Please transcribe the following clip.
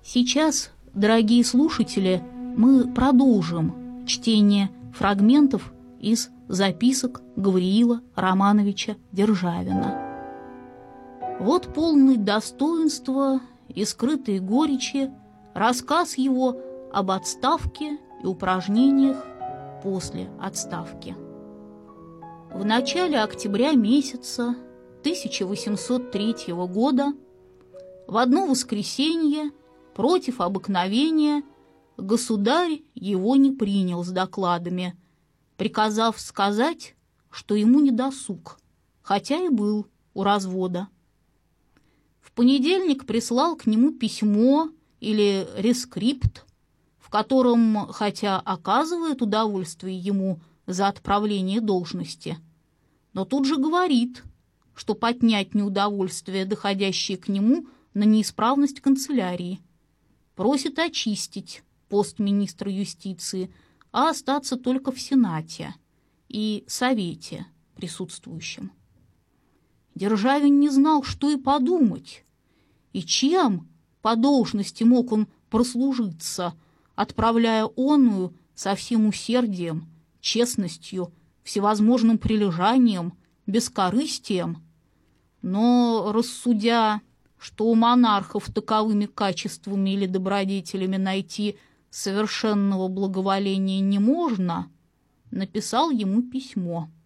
Сейчас, дорогие слушатели, мы продолжим чтение фрагментов из записок Гавриила Романовича Державина. Вот полный достоинства и скрытой горечи рассказ его об отставке и упражнениях после отставки. В начале октября месяца 1803 года в одно воскресенье против обыкновения государь его не принял с докладами, приказав сказать, что ему не досуг, хотя и был у развода. В понедельник прислал к нему письмо или рескрипт, в котором, хотя оказывает удовольствие ему за отправление должности, но тут же говорит, что поднять неудовольствие, доходящее к нему на неисправность канцелярии, просит очистить пост министра юстиции, а остаться только в Сенате и Совете присутствующим. Державин не знал, что и подумать, и чем по должности мог он прослужиться, отправляя оную со всем усердием, честностью, всевозможным прилежанием, бескорыстием, но, рассудя, что у монархов таковыми качествами или добродетелями найти совершенного благоволения не можно, написал ему письмо,